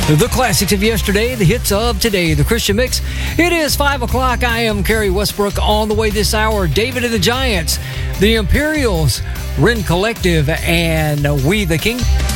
The classics of yesterday, the hits of today, the Christian Mix. It is 5 o'clock. I am Kerry Westbrook. On the way this hour, David and the Giants, the Imperials, Ren Collective, and We the King.